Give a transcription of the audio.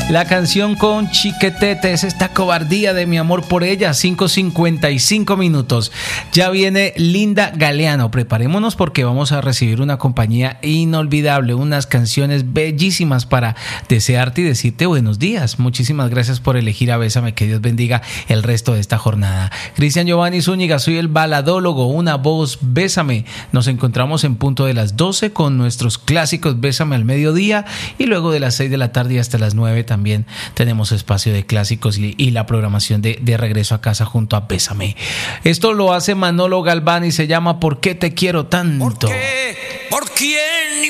La canción con Chiquetete es esta cobardía de mi amor por ella. 5:55 minutos. Ya viene Linda Galeano. Preparémonos porque vamos a recibir una compañía inolvidable, unas canciones bellísimas para desearte y decirte buenos días. Muchísimas gracias por elegir a Bésame. Que Dios bendiga el resto de esta jornada. Cristian Giovanni Zúñiga, soy el baladólogo, una voz. Bésame. Nos encontramos en punto de las 12 con nuestros clásicos Bésame al mediodía y luego de las 6 de la tarde hasta las 9 también tenemos espacio de clásicos y la programación de regreso a casa junto a Bésame. Esto lo hace Manolo Galván y se llama ¿Por qué te quiero tanto? ¿Por qué? ¿Por quién?